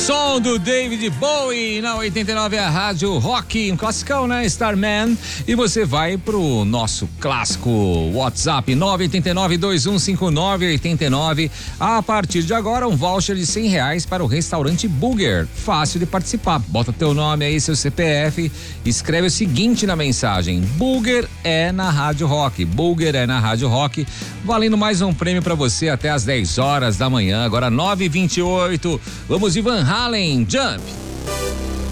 Som do David Bowie na 89, a Rádio Rock, um classicão, né? Starman. E você vai pro nosso clássico WhatsApp 989-2159-89. A partir de agora, um voucher de R$100 para o restaurante Burger. Fácil de participar. Bota teu nome aí, seu CPF. Escreve o seguinte na mensagem: Burger é na Rádio Rock. Burger é na Rádio Rock. Valendo mais um prêmio para você até às 10 horas da manhã. Agora 9h28. Vamos de Van Halen, Jump.